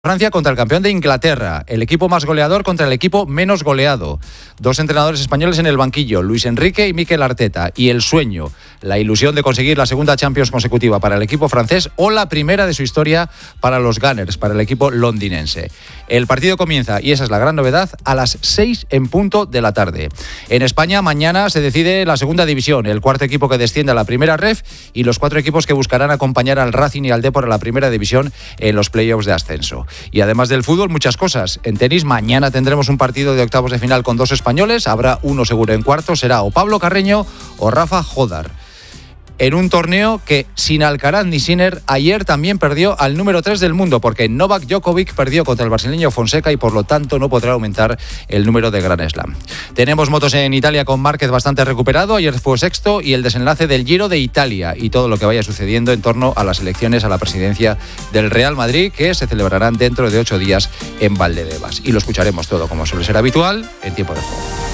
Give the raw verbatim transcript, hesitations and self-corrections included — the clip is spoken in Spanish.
Francia contra el campeón de Inglaterra, el equipo más goleador contra el equipo menos goleado. Dos entrenadores españoles en el banquillo, Luis Enrique y Mikel Arteta. Y el sueño, la ilusión de conseguir la segunda Champions consecutiva para el equipo francés o la primera de su historia para los Gunners, para el equipo londinense. El partido comienza, y esa es la gran novedad, a las seis en punto de la tarde. En España mañana se decide la segunda división, el cuarto equipo que desciende a la primera ref y los cuatro equipos que buscarán acompañar al Racing y al Depor a la primera división en los playoffs de ascenso. Y además del fútbol, muchas cosas. En tenis, mañana tendremos un partido de octavos de final con dos españoles. Habrá uno seguro en cuartos. Será o Pablo Carreño o Rafa Jodar. En un torneo que, sin Alcaraz ni Sinner, ayer también perdió al número tres del mundo, porque Novak Djokovic perdió contra el brasileño Fonseca y por lo tanto no podrá aumentar el número de Grand Slam. Tenemos motos en Italia con Márquez bastante recuperado, ayer fue sexto, y el desenlace del Giro de Italia y todo lo que vaya sucediendo en torno a las elecciones a la presidencia del Real Madrid, que se celebrarán dentro de ocho días en Valdebebas. Y lo escucharemos todo, como suele ser habitual, en Tiempo de Juego.